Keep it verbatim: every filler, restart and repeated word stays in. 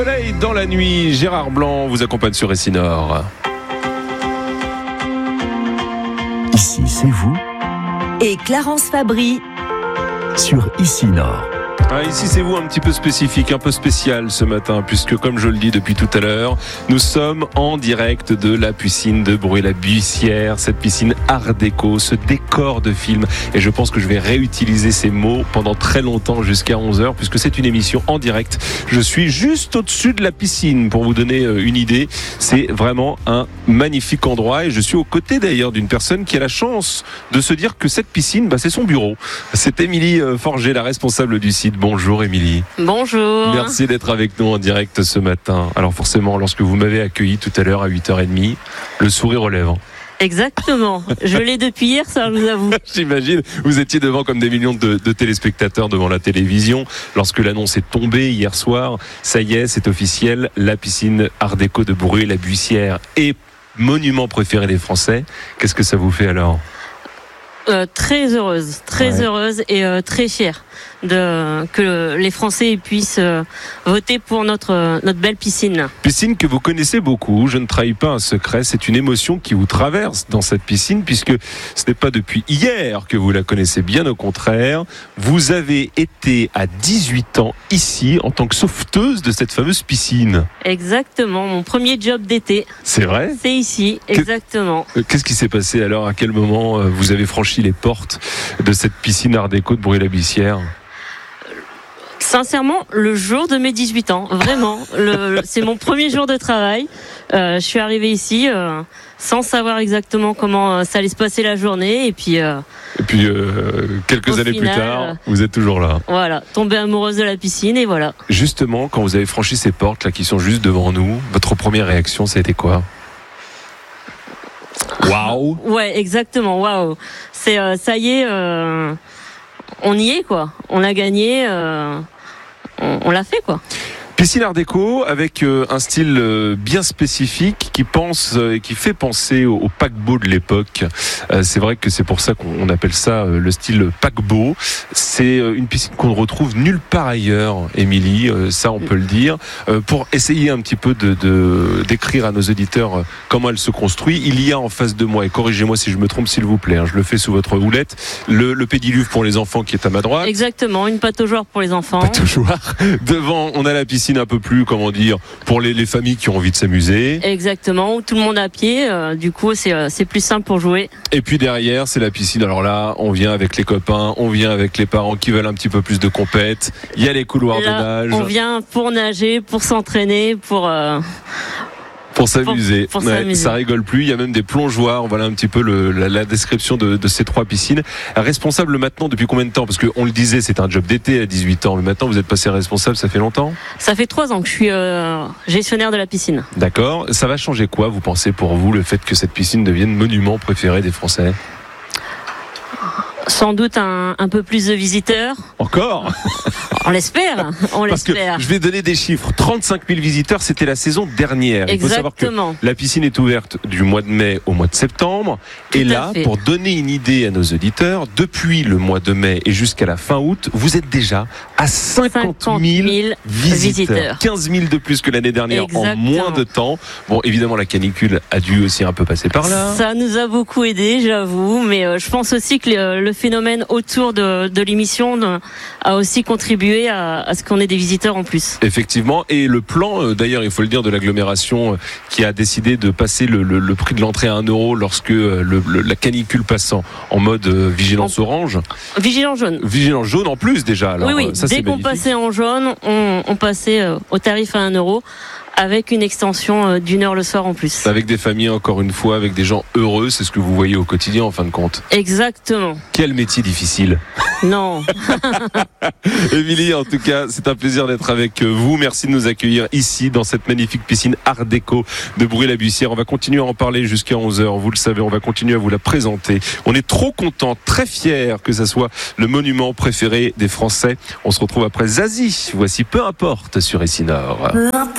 Soleil dans la nuit, Gérard Blanc vous accompagne sur Essinor. Ici, c'est vous. Et Clarence Fabry Sur Essinor. Ah, ici, c'est vous un petit peu spécifique, un peu spécial ce matin, puisque comme je le dis depuis tout à l'heure, nous sommes en direct de la piscine de Bruay-la-Buissière, cette piscine art déco, ce décor de film. Et je pense que je vais réutiliser ces mots pendant très longtemps, jusqu'à onze heures, puisque c'est une émission en direct. Je suis juste au-dessus de la piscine, pour vous donner une idée. C'est vraiment un magnifique endroit, et je suis aux côtés d'ailleurs d'une personne qui a la chance de se dire que cette piscine, bah, c'est son bureau. C'est Émilie Forget, la responsable du site. Bonjour Émilie. Bonjour. Merci d'être avec nous en direct ce matin. Alors forcément, lorsque vous m'avez accueilli tout à l'heure à huit heures trente, le sourire aux lèvres. Exactement. Je l'ai depuis hier, ça je vous avoue. J'imagine, vous étiez devant comme des millions de, de téléspectateurs devant la télévision. Lorsque l'annonce est tombée hier soir, ça y est, c'est officiel, la piscine art déco de Bruay-la-Buissière est monument préféré des Français. Qu'est-ce que ça vous fait alors ? Euh, très heureuse, très ouais. heureuse et euh, très fière de que les Français puissent euh, voter pour notre notre belle piscine. Piscine que vous connaissez beaucoup. Je ne trahis pas un secret. C'est une émotion qui vous traverse dans cette piscine, puisque ce n'est pas depuis hier que vous la connaissez. Bien au contraire, vous avez été à dix-huit ans ici en tant que sauveteuse de cette fameuse piscine. Exactement. Mon premier job d'été. C'est vrai ? C'est ici, exactement. Qu'est-ce qui s'est passé alors ? À quel moment vous avez franchi les portes de cette piscine art déco de Bruay-la-Buissière ? Sincèrement, le jour de mes dix-huit ans, vraiment, le, c'est mon premier jour de travail. Euh, je suis arrivée ici euh, sans savoir exactement comment euh, ça allait se passer la journée, et puis. Euh, et puis euh, quelques années final, plus tard, euh, vous êtes toujours là. Voilà, tombée amoureuse de la piscine et voilà. Justement, quand vous avez franchi ces portes là qui sont juste devant nous, votre première réaction, ça a été quoi ? Waouh ! Ouais, exactement, waouh. C'est euh, ça y est, euh, on y est quoi. On a gagné, euh, on, on l'a fait quoi. Piscine art déco avec euh, un style euh, bien spécifique qui pense et euh, qui fait penser au, au paquebot de l'époque. Euh, c'est vrai que c'est pour ça qu'on appelle ça euh, le style paquebot. C'est euh, une piscine qu'on ne retrouve nulle part ailleurs, Émilie, euh, ça on peut le dire. Euh, pour essayer un petit peu de, de d'écrire à nos auditeurs euh, comment elle se construit, il y a en face de moi, et corrigez-moi si je me trompe s'il vous plaît, hein, je le fais sous votre houlette, le, le pédiluve pour les enfants qui est à ma droite. Exactement, une pataugeoire pour les enfants. Pataugeoire. Devant, on a la piscine un peu plus, comment dire, pour les, les familles qui ont envie de s'amuser. Exactement, tout le monde à pied, euh, du coup c'est, euh, c'est plus simple pour jouer. Et puis derrière, c'est la piscine. Alors là, on vient avec les copains, on vient avec les parents qui veulent un petit peu plus de compète. Il y a les couloirs là, de nage. On vient pour nager, pour s'entraîner, pour... Euh... Pour s'amuser. Pour, pour ouais, s'amuser. Ça rigole plus. Il y a même des plongeoires. Voilà un petit peu le, la, la description de, de ces trois piscines. Responsable maintenant depuis combien de temps ? Parce qu'on le disait, c'est un job d'été à dix-huit ans. Mais maintenant, vous êtes passé responsable, ça fait longtemps ? Ça fait trois ans que je suis euh, gestionnaire de la piscine. D'accord. Ça va changer quoi, vous pensez, pour vous, le fait que cette piscine devienne monument préféré des Français ? Sans doute un, un peu plus de visiteurs. Encore ? On l'espère, on Parce l'espère. Que je vais donner des chiffres. trente-cinq mille visiteurs, c'était la saison dernière. Exactement. Il faut savoir que la piscine est ouverte du mois de mai au mois de septembre. Tout et là, pour donner une idée à nos auditeurs, depuis le mois de mai et jusqu'à la fin août, vous êtes déjà à cinquante mille visiteurs. visiteurs. quinze mille de plus que l'année dernière. Exactement. En moins de temps. Bon, évidemment, la canicule a dû aussi un peu passer par là. Ça nous a beaucoup aidé, j'avoue. Mais euh, je pense aussi que le, le phénomène autour de, de l'émission de, a aussi contribué à, à ce qu'on ait des visiteurs en plus. Effectivement, et le plan, euh, d'ailleurs, il faut le dire, de l'agglomération euh, qui a décidé de passer le, le, le prix de l'entrée à un euro lorsque euh, le, le, la canicule passe en, en mode euh, vigilance en, orange. Vigilance jaune. Vigilance jaune en plus déjà. Alors, oui, oui. Ça, dès qu'on magnifique. Passait en jaune, on, on passait euh, au tarif à un euro. Avec une extension d'une heure le soir en plus. Avec des familles, encore une fois, avec des gens heureux, c'est ce que vous voyez au quotidien en fin de compte. Exactement. Quel métier difficile. Non. Émilie, en tout cas, c'est un plaisir d'être avec vous. Merci de nous accueillir ici, dans cette magnifique piscine art déco de Bruay-la-Buissière. On va continuer à en parler jusqu'à onze heures. Vous le savez, on va continuer à vous la présenter. On est trop contents, très fiers que ça soit le monument préféré des Français. On se retrouve après Zazie. Voici Peu importe sur Essinor.